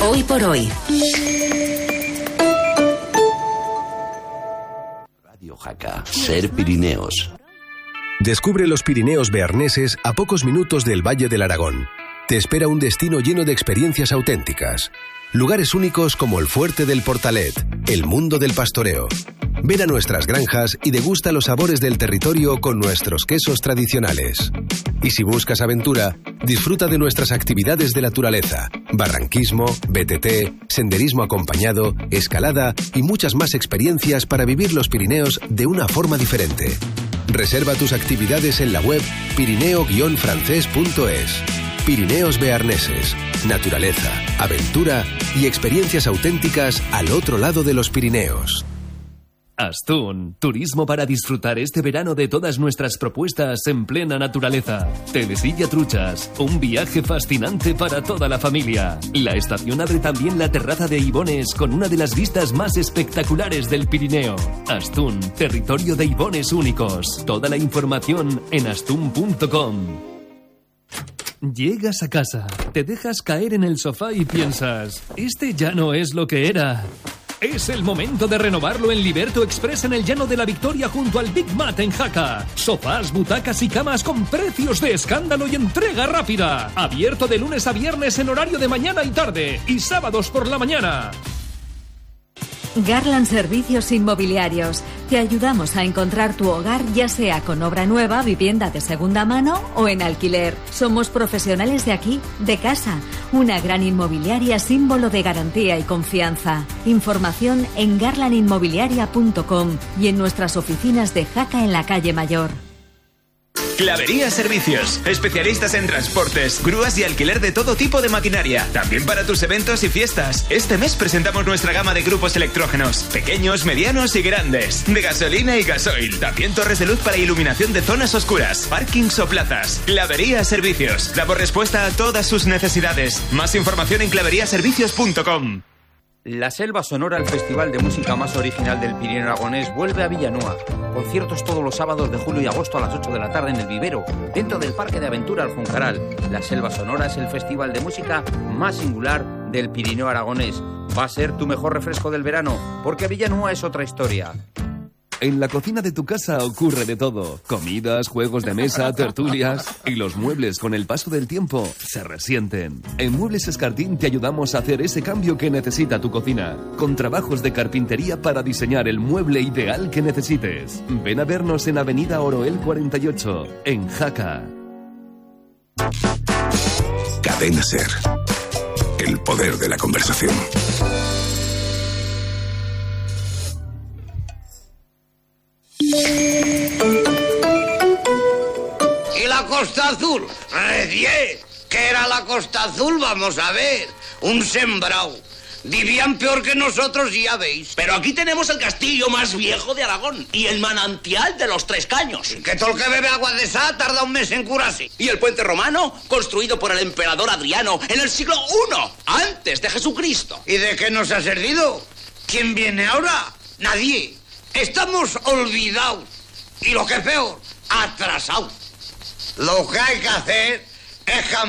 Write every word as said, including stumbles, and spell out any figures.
Hoy por hoy. Radio Jaca, Ser Pirineos. Descubre los Pirineos bearneses a pocos minutos del Valle del Aragón. Te espera un destino lleno de experiencias auténticas. Lugares únicos como el Fuerte del Portalet, el mundo del pastoreo. Ven a nuestras granjas y degusta los sabores del territorio con nuestros quesos tradicionales. Y si buscas aventura, disfruta de nuestras actividades de naturaleza, barranquismo, B T T, senderismo acompañado, escalada y muchas más experiencias para vivir los Pirineos de una forma diferente. Reserva tus actividades en la web pirineo guion francés punto es. Pirineos bearneses, naturaleza, aventura y experiencias auténticas al otro lado de los Pirineos. Astún, turismo para disfrutar este verano de todas nuestras propuestas en plena naturaleza. Telesilla Truchas, un viaje fascinante para toda la familia. La estación abre también la terraza de Ibones con una de las vistas más espectaculares del Pirineo. Astún, territorio de Ibones únicos. Toda la información en astún punto com. Llegas a casa, te dejas caer en el sofá y piensas, este ya no es lo que era. Es el momento de renovarlo en Liberto Express en el Llano de la Victoria junto al Big Mat en Jaca. Sofás, butacas y camas con precios de escándalo y entrega rápida. Abierto de lunes a viernes en horario de mañana y tarde y sábados por la mañana. Garland Servicios Inmobiliarios. Te ayudamos a encontrar tu hogar, ya sea con obra nueva, vivienda de segunda mano o en alquiler. Somos profesionales de aquí, de casa. Una gran inmobiliaria símbolo de garantía y confianza. Información en garland inmobiliaria punto com y en nuestras oficinas de Jaca en la calle Mayor. Clavería Servicios, especialistas en transportes, grúas y alquiler de todo tipo de maquinaria, también para tus eventos y fiestas. Este mes presentamos nuestra gama de grupos electrógenos, pequeños, medianos y grandes, de gasolina y gasoil, también torres de luz para iluminación de zonas oscuras, parkings o plazas. Clavería Servicios, damos respuesta a todas sus necesidades. Más información en clavería servicios punto com. La Selva Sonora, el festival de música más original del Pirineo aragonés, vuelve a Villanueva. Conciertos todos los sábados de julio y agosto a las ocho de la tarde en el Vivero, dentro del Parque de Aventura El Juncaral. La Selva Sonora es el festival de música más singular del Pirineo aragonés. Va a ser tu mejor refresco del verano, porque Villanueva es otra historia. En la cocina de tu casa ocurre de todo. Comidas, juegos de mesa, tertulias. Y los muebles con el paso del tiempo se resienten. En Muebles Escartín te ayudamos a hacer ese cambio que necesita tu cocina. Con trabajos de carpintería para diseñar el mueble ideal que necesites. Ven a vernos en Avenida Oroel cuarenta y ocho, en Jaca. Cadena Ser. El poder de la conversación. ¿Y la Costa Azul? Recién, ¿qué era la Costa Azul? Vamos a ver, un sembrado. Vivían peor que nosotros, ya veis. Pero aquí tenemos el castillo más viejo de Aragón y el manantial de los Tres Caños. Que todo el que bebe agua de esa tarda un mes en curarse. Y el puente romano, construido por el emperador Adriano en el siglo primero, antes de Jesucristo. ¿Y de qué nos ha servido? ¿Quién viene ahora? Nadie. Estamos olvidados. Y lo que es peor, atrasados. Lo que hay que hacer es cambiar.